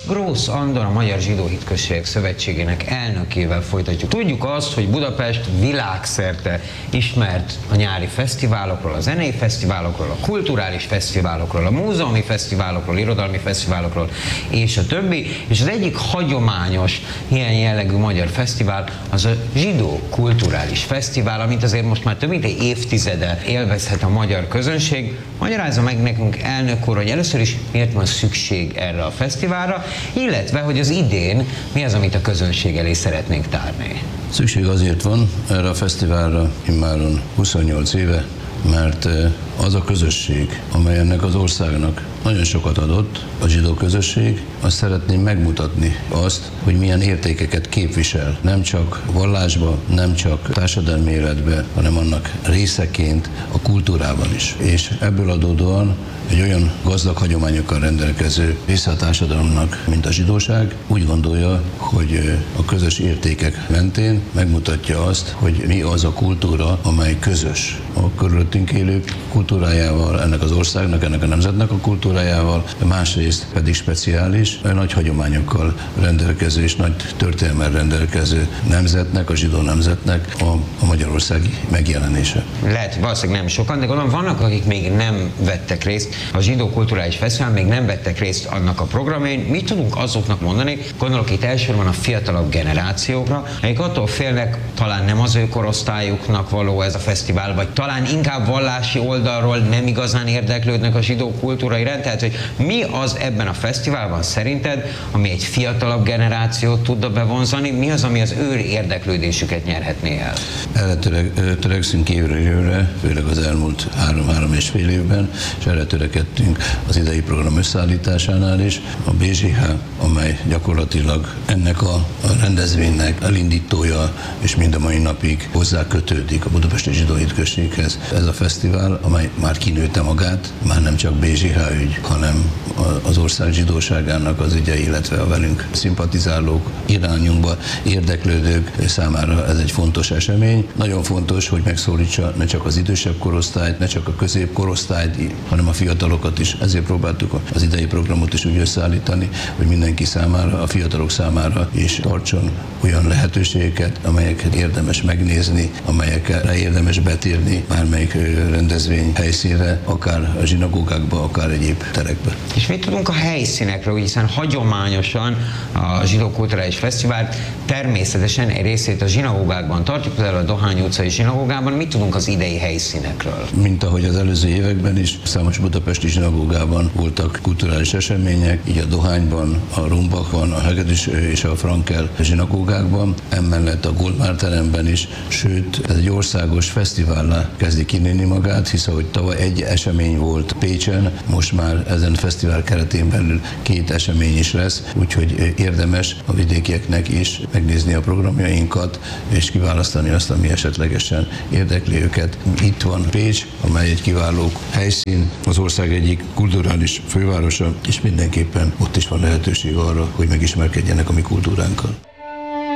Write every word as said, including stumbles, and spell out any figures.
Grósz Andor, a Magyar Zsidó Hitközségek Szövetségének elnökével folytatjuk. Tudjuk azt, hogy Budapest világszerte ismert a nyári fesztiválokról, a zenei fesztiválokról, a kulturális fesztiválokról, a múzeumi fesztiválokról, irodalmi fesztiválokról és a többi. És az egyik hagyományos ilyen jellegű magyar fesztivál az a Zsidó Kulturális Fesztivál, amit azért most már több mint egy évtizede élvezhet a magyar közönség. Magyarázza meg nekünk, elnök úr, hogy először is miért van szükség erre a fesztiválra, illetve, hogy az idén mi az, amit a közönség elé szeretnénk tárni. Szükség azért van erre a fesztiválra immáron huszonnyolc éve, mert az a közösség, amely ennek az országnak nagyon sokat adott, a zsidó közösség, azt szeretném megmutatni azt, hogy milyen értékeket képvisel, nem csak vallásba, nem csak társadalmi életbe, hanem annak részeként a kultúrában is. És ebből adódóan egy olyan gazdag hagyományokkal rendelkező része a társadalomnak, mint a zsidóság, úgy gondolja, hogy a közös értékek mentén megmutatja azt, hogy mi az a kultúra, amely közös a körülöttünk élők kultúrájával, ennek az országnak, ennek a nemzetnek a kultúrájával, másrészt pedig speciális, nagy hagyományokkal rendelkező és nagy történelemmel rendelkező nemzetnek, a zsidó nemzetnek a, a magyarországi megjelenése. Lehet, valószínűleg nem sokan, de gondolom vannak, akik még nem vettek részt a Zsidó Kulturális Fesztivál, még nem vettek részt annak a programjain. Mit tudunk azoknak mondani? Gondolok itt elsősorban a fiatalabb generációkra, akik attól félnek, talán nem az ő korosztályuknak való ez a fesztivál, vagy talán inkább vallási oldalról nem igazán érdeklődnek a zsidó kultúra iránt. Tehát, hogy mi az ebben a fesztiválban szerinted, ami egy fiatalabb generációt tudna bevonzani, mi az, ami az ő érdeklődésüket nyerhetné el? Erre töreg, törekszünk évről évre, főleg az elmúlt három-három és fél évben, és erre törekedtünk az idei program összeállításánál is. A bé zé há, amely gyakorlatilag ennek a rendezvénynek elindítója, és mind a mai napig hozzá kötődik a Budapesti Zsidó Hitközséghez. Ez a fesztivál, amely már kinőtte magát, már nem csak bé zé há ügy, hanem az ország zsidóságának az ügye, illetve a velünk szimpatizálók, irányunkba érdeklődők számára ez egy fontos esemény. Nagyon fontos, hogy megszólítsa ne csak az idősebb korosztályt, ne csak a középkorosztályt, hanem a fiatalokat is. Ezért próbáltuk az idei programot is úgy összeállítani, hogy mindenki számára, a fiatalok számára is tartson olyan lehetőségeket, amelyeket érdemes megnézni, amelyekre érdemes betérni bármelyik rendezvény helyszínre, akár a zsinagógákba, akár egyéb terekbe. És mit tudunk a helyszínekről, hiszen hagyományosan a Zsidó Kulturális Fesztivál természetesen egy részét a zsinagógákban tartjuk, például a Dohány utcai zsinagógában. Mit tudunk az idei helyszínekről? Mint ahogy az előző években is, számos budapesti zsinagógában voltak kulturális események, így a Dohányban, a Rumbachban, a Hegedűs és a Frankel zsinagógákban, emellett a Goldmár teremben is, sőt, ez egy országos fesztivállá kezdi kinőni magát, hisz ahogy tavaly egy esemény volt Pécsen, most már ezen fesztivál keretén belül két esemény is lesz, úgyhogy érdemes a vidékieknek is megnézni a programjainkat, és kiválasztani azt, ami esetlegesen érdekli őket. Itt van Pécs, amely egy kiváló helyszín, az ország egyik kulturális fővárosa, és mindenképpen ott is van lehetőség arra, hogy megismerkedjenek a mi kultúránkkal.